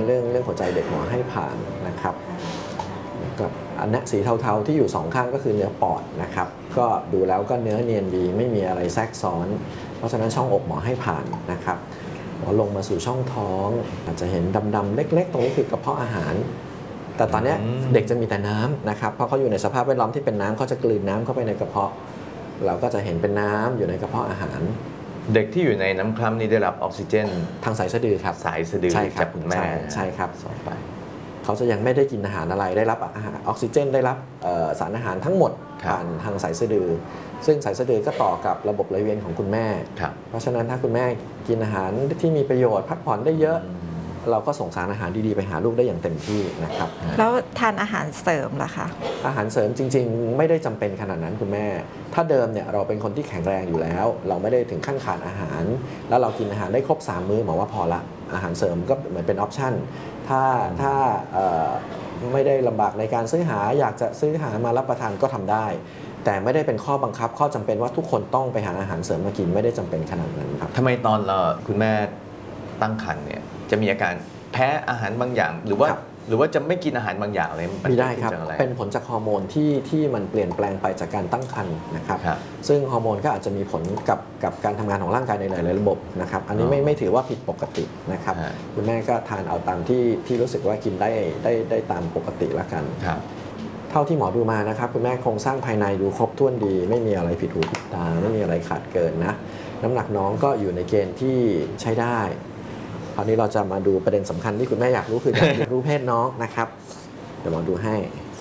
เรื่องหัวใจเด็กหมอให้ผ่านนะครับกับอันนี้สีเทาๆที่อยู่2ข้างก็คือเนื้อปอดนะครับก็ดูแล้วก็เนื้อเนียนดีไม่มีอะไรแทรกซ้อนเพราะฉะนั้นช่องอกหมอให้ผ่านนะครับหมอลงมาสู่ช่องท้องอาจจะเห็นดำๆเล็กๆตรงนี้คือกระเพาะอาหารแต่ตอนนี้เด็กจะมีแต่น้ำนะครับเพราะเขาอยู่ในสภาพแวดล้อมที่เป็นน้ำเขาจะกลืนน้ำเข้าไปในกระเพาะเราก็จะเห็นเป็นน้ำอยู่ในกระเพาะอาหารเด็กที่อยู่ในน้ำคร่ำนี่ได้รับออกซิเจนทางสายสะดือครับสายสะดือจากคุณแม่ใช่ครับส่งไปเขาจะยังไม่ได้กินอาหารอะไรได้รับอาหารออกซิเจนได้รับสารอาหารทั้งหมดผ่านทางสายสะดือซึ่งสายสะดือก็ต่อกับระบบไหลเวียนของคุณแม่เพราะฉะนั้นถ้าคุณแม่กินอาหารที่มีประโยชน์พักผ่อนได้เยอะเราก็ส่งสารอาหารดีๆไปหาลูกได้อย่างเต็มที่นะครับแล้วทานอาหารเสริมล่ะคะอาหารเสริมจริงๆไม่ได้จำเป็นขนาดนั้นคุณแม่ถ้าเดิมเนี่ยเราเป็นคนที่แข็งแรงอยู่แล้วเราไม่ได้ถึงขั้นขาดอาหารแล้วเรากินอาหารได้ครบ3 มื้อหมอว่าพอละอาหารเสริมก็เหมือนเป็นออปชั่นถ้าไม่ได้ลำบากในการซื้อหาอยากจะซื้อหามารับประทานก็ทำได้แต่ไม่ได้เป็นข้อบังคับข้อจำเป็นว่าทุกคนต้องไปหาอาหารเสริมมากินไม่ได้จำเป็นขนาดนั้นครับทำไมตอนคุณแม่ตั้งครรภ์เนี่ยจะมีอาการแพ้อาหารบางอย่างหรือว่าจะไม่กินอาหารบางอย่างเลยมีได้ครับเป็นผลจากฮอร์โมนที่มันเปลี่ยนแปลงไปจากการตั้งครรภ์นะครับซึ่งฮอร์โมนก็อาจจะมีผลกับการทำงานของร่างกายในหลายๆระบบนะครับอันนี้ไม่ถือว่าผิดปกตินะครับคุณแม่ก็ทานเอาตามที่รู้สึกว่ากินได้ตามปกติแล้วกันเท่าที่หมอดูมานะครับคุณแม่โครงสร้างภายในดูครบถ้วนดีไม่มีอะไรผิดหูผิดตาไม่มีอะไรขาดเกินนะน้ำหนักน้องก็อยู่ในเกณฑ์ที่ใช้ได้คราวนี้เราจะมาดูประเด็นสำคัญที่คุณแม่อยากรู้คืออยากรู้เพศน้องนะครับเดี๋ยวหมอดูให้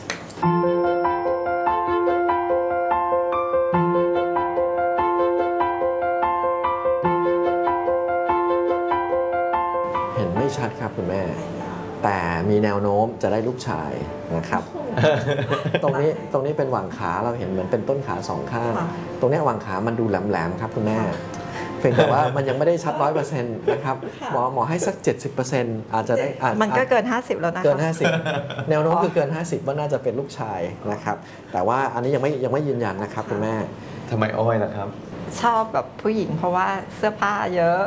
เห็นไม่ชัดครับคุณแม่แต่มีแนวโน้มจะได้ลูกชายนะครับ ตรงนี้เป็นหว่างขาเราเห็นเหมือนเป็นต้นขา2 ข้างตรงนี้หว่างขามันดูแหลมๆครับคุณแม่เพียงแต่ว่ามันยังไม่ได้ชัด 100% นะครับหมอให้สัก 70% อาจจะได้มันก็เกิน50แล้วนะเกิน50แนวโน้มคือเกิน50ว่าน่าจะเป็นลูกชายนะครับแต่ว่าอันนี้ยังไม่ยืนยันนะครับคุณแม่ทำไมอ้อยล่ะครับชอบแบบผู้หญิงเพราะว่าเสื้อผ้าเยอะ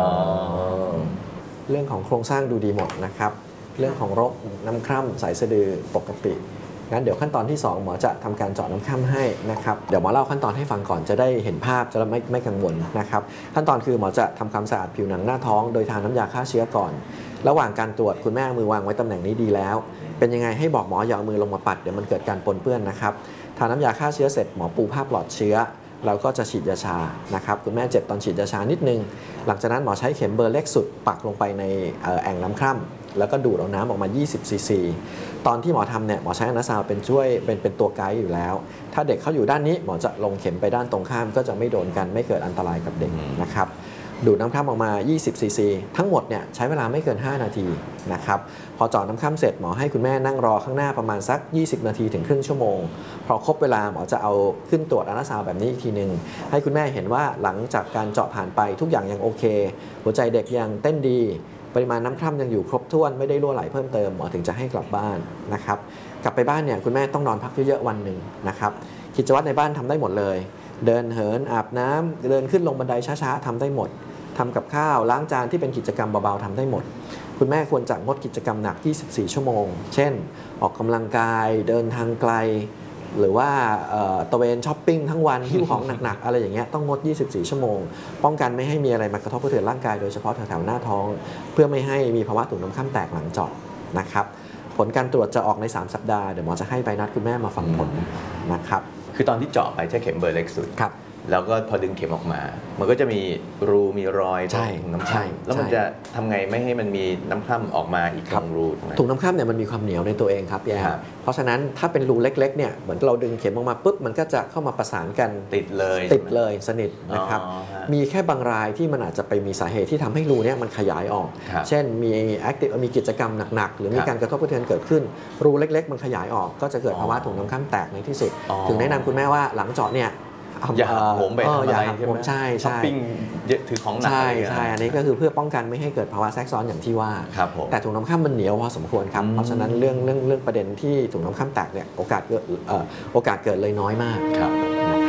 เรื่องของโครงสร้างดูดีหมดนะครับเรื่องของโรคน้ำคร่ำสายสะดือปกติงั้นเดี๋ยวขั้นตอนที่2หมอจะทำการเจาะน้ำคร่ำให้นะครับเดี๋ยวหมอเล่าขั้นตอนให้ฟังก่อนจะได้เห็นภาพจะไม่กังวลนะครับขั้นตอนคือหมอจะทำความสะอาดผิวหนังหน้าท้องโดยทาน้ำยาฆ่าเชื้อก่อนระหว่างการตรวจคุณแม่มือวางไว้ตำแหน่งนี้ดีแล้วเป็นยังไงให้บอกหมออย่าเอามือลงมาปัดเดี๋ยวมันเกิดการปนเปื้อนนะครับทาน้ำยาฆ่าเชื้อเสร็จหมอปูผ้าปลอดเชื้อเราก็จะฉีดยาชานะครับคุณแม่เจ็บตอนฉีดยาชานิดนึงหลังจากนั้นหมอใช้เข็มเบอร์เล็กสุดปักลงไปในแอ่งน้ำคร่ำแล้วก็ดูดเอาน้ำออกมา20 ซีซีตอนที่หมอทำเนี่ยหมอใช้อัลตราซาวด์เป็นตัวไกด์อยู่แล้วถ้าเด็กเขาอยู่ด้านนี้หมอจะลงเข็มไปด้านตรงข้ามก็จะไม่โดนกันไม่เกิดอันตรายกับเด็กนะครับดูดน้ำคร่ำออกมา20 ซีซีทั้งหมดเนี่ยใช้เวลาไม่เกิน5 นาทีนะครับพอเจาะน้ำคร่ำเสร็จหมอให้คุณแม่นั่งรอข้างหน้าประมาณสัก20 นาทีถึงครึ่งชั่วโมงพอครบเวลาหมอจะเอาขึ้นตรวจอัลตราซาวด์แบบนี้อีกทีนึงให้คุณแม่เห็นว่าหลังจากการเจาะผ่านไปทุกอย่างยังโอเคหัวใจเด็กยังเต้นดีปริมาณน้ำคร่ำยังอยู่ครบถ้วนไม่ได้รั่วไหลเพิ่มเติมหมอถึงจะให้กลับบ้านนะครับกลับไปบ้านเนี่ยคุณแม่ต้องนอนพักเยอะๆวันหนึ่งนะครับกิจวัตรในบ้านทำได้หมดเลยเดินเหินอาบน้ำเดินขึ้นลงบันไดช้าๆทำได้หมดทำกับข้าวล้างจานที่เป็นกิจกรรมเบาๆทำได้หมดคุณแม่ควรจะงดกิจกรรมหนัก24 ชั่วโมงเช่นออกกำลังกายเดินทางไกลหรือว่าตะเวนช้อปปิ้งทั้งวันหิ้วของหนักๆอะไรอย่างเงี้ยต้องงด24 ชั่วโมงป้องกันไม่ให้มีอะไรมากระทบกระเทือนร่างกายโดยเฉพาะแถวๆหน้าท้องเพื่อไม่ให้มีภาวะถุงน้ำคร่ำแตกหลังเจาะนะครับผลการตรวจจะออกใน3 สัปดาห์เดี๋ยวหมอจะให้ใบนัดคุณแม่มาฟังผลนะครับคือตอนที่เจาะไปใช้เข็มเบอร์เล็กสุดครับแล้วก็พอดึงเข็มออกมามันก็จะมีรูมีรอยตรงถุงน้ำคร่ำแล้วมันจะทำไงไม่ให้มันมีน้ำคร่ำออกมาอีกตรงรูถุงน้ำคร่ำเนี่ยมันมีความเหนียวในตัวเองครับแย่เพราะฉะนั้นถ้าเป็นรูเล็กๆเนี่ยเหมือนเราดึงเข็มออกมาปุ๊บมันก็จะเข้ามาประสานกันติดเลยสนิทนะครับมีแค่บางรายที่มันอาจจะไปมีสาเหตุที่ทำให้รูเนี่ยมันขยายออกเช่นมีกิจกรรมหนักๆหรือมีการกระทบกระเทือนเกิดขึ้นรูเล็กๆมันขยายออกก็จะเกิดภาวะถุงน้ำคร่ำแตกในที่สุดถึงแนะนำคุณแม่ว่าหลังเจาะเนี่ยอย่าหักโหมไปทำอะไรใช่ไหมใช่ช้อปปิ้งถือของหนักใช่อันนี้ก็คือเพื่อป้องกันไม่ให้เกิดภาวะแทรกซ้อนอย่างที่ว่าแต่ถุงน้ำคร่ำมันเหนียวพอสมควรครับเพราะฉะนั้นเรื่องประเด็นที่ถุงน้ำคร่ำแตกเนี่ยโอกาสเกิดเลยน้อยมากครับ